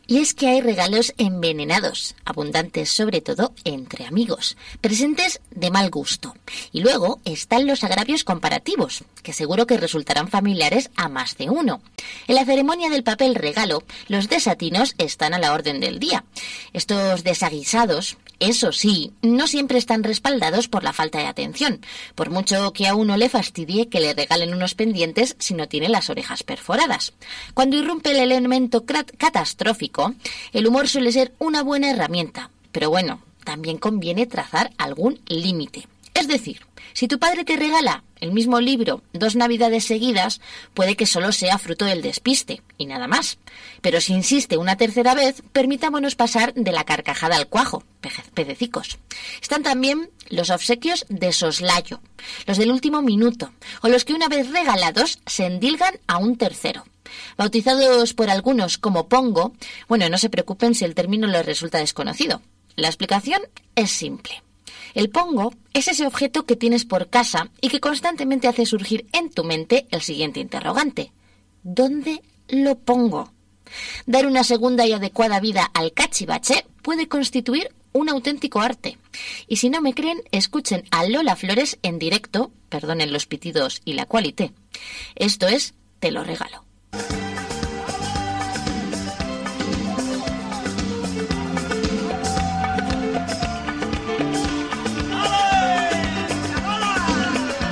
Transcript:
Y es que hay regalos envenenados, abundantes sobre todo entre amigos, presentes de mal gusto. Y luego están los agravios comparativos, que seguro que resultarán familiares a más de uno. En la ceremonia del papel regalo, los desatinos están a la orden del día. Estos desaguisados, eso sí, no siempre están respaldados por la falta de atención, por mucho que a uno le fastidie que le regalen unos pendientes si no tiene las orejas perforadas. Cuando irrumpe el elemento catastrófico, el humor suele ser una buena herramienta, pero bueno, también conviene trazar algún límite. Es decir, si tu padre te regala el mismo libro 2 navidades seguidas, puede que solo sea fruto del despiste y nada más. Pero si insiste una tercera vez, permitámonos pasar de la carcajada al cuajo, pececicos. Están también los obsequios de soslayo, los del último minuto, o los que una vez regalados se endilgan a un tercero. Bautizados por algunos como pongo, bueno, no se preocupen si el término les resulta desconocido. La explicación es simple. El pongo es ese objeto que tienes por casa y que constantemente hace surgir en tu mente el siguiente interrogante. ¿Dónde lo pongo? Dar una segunda y adecuada vida al cachivache puede constituir un auténtico arte. Y si no me creen, escuchen a Lola Flores en directo, perdonen los pitidos y la qualité. Esto es Te lo regalo.